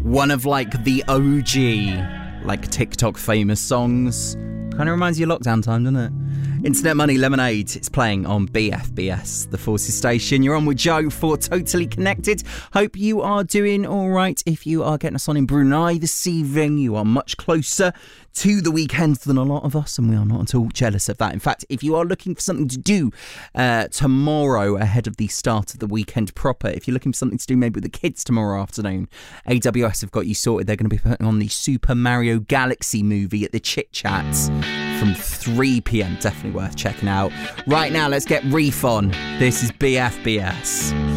One of like the OG, like TikTok famous songs. Kind of reminds you of lockdown time, doesn't it? Internet Money Lemonade, it's playing on BFBS, the Forces station. You're on with Joe for Totally Connected. Hope you are doing all right. If you are getting us on in Brunei this evening, you are much closer to the weekend than a lot of us, and we are not at all jealous of that. In fact, if you are looking for something to do tomorrow ahead of the start of the weekend proper, if you're looking for something to do maybe with the kids tomorrow afternoon, AWS have got you sorted. They're going to be putting on the Super Mario Galaxy movie at the Chit Chat from 3 p.m. Definitely worth checking out. Right now, let's get Reef on. This is BFBS.